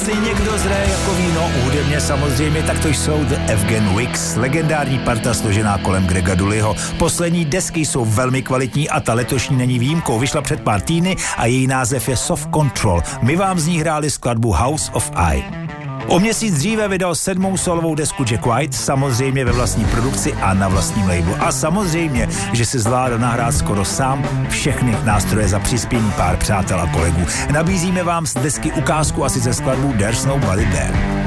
Jestli někdo zraje jako víno, hudebně samozřejmě, tak to jsou The Evgen Wicks, legendární parta složená kolem Grega Dullyho. Poslední desky jsou velmi kvalitní a ta letošní není výjimkou. Vyšla před pár týdny a její název je Soft Control. My vám z ní hráli skladbu House of I. O měsíc dříve vydal 7. solovou desku Jack White, samozřejmě ve vlastní produkci a na vlastním labelu. A samozřejmě, že si zvládl nahrát skoro sám všechny nástroje za přispění pár přátel a kolegů. Nabízíme vám z desky ukázku asi ze skladbu There's Nobody There.